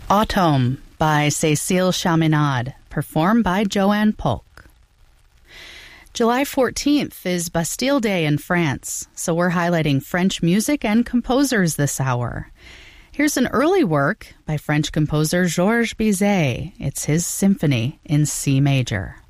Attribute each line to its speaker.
Speaker 1: Automne by Cécile Chaminade, performed by Joanne Polk. July 14th is Bastille Day in France, so we're highlighting French music and composers this hour. Here's an early work by French composer Georges Bizet. It's his symphony in C major.